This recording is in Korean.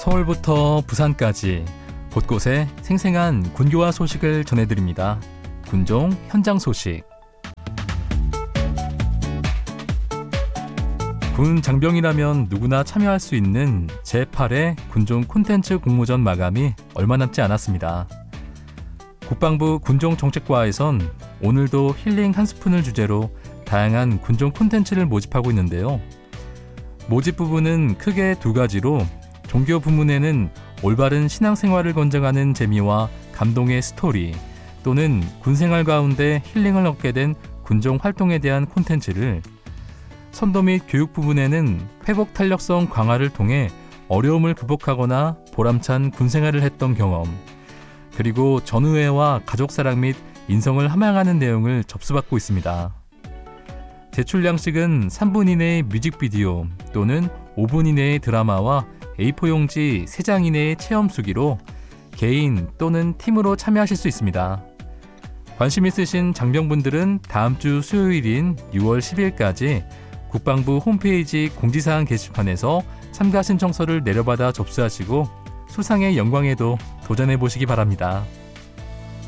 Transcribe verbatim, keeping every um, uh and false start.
서울부터 부산까지 곳곳에 생생한 군교화 소식을 전해드립니다. 군종 현장 소식. 군 장병이라면 누구나 참여할 수 있는 제팔 회 군종 콘텐츠 공모전 마감이 얼마 남지 않았습니다. 국방부 군종정책과에선 오늘도 힐링 한 스푼을 주제로 다양한 군종 콘텐츠를 모집하고 있는데요. 모집 부분은 크게 두 가지로 종교 부문에는 올바른 신앙생활을 권장하는 재미와 감동의 스토리 또는 군생활 가운데 힐링을 얻게 된 군종 활동에 대한 콘텐츠를, 선도 및 교육 부분에는 회복 탄력성 강화를 통해 어려움을 극복하거나 보람찬 군생활을 했던 경험, 그리고 전우회와 가족사랑 및 인성을 함양하는 내용을 접수받고 있습니다. 제출 양식은 삼 분 이내의 뮤직비디오 또는 오 분 이내의 드라마와 에이 사 용지 세 장 이내의 체험 수기로 개인 또는 팀으로 참여하실 수 있습니다. 관심 있으신 장병분들은 다음 주 수요일인 유월 십일까지 국방부 홈페이지 공지사항 게시판에서 참가 신청서를 내려받아 접수하시고 수상의 영광에도 도전해보시기 바랍니다.